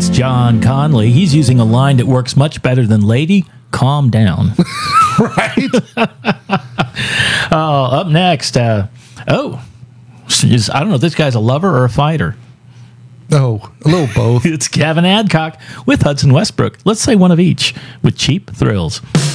It's John Conley. He's using a line that works much better than lady. Calm down. Right? Up next. I don't know if this guy's a lover or a fighter. Oh, a little both. It's Gavin Adcock with Hudson Westbrook. Let's say one of each with Cheap Thrills.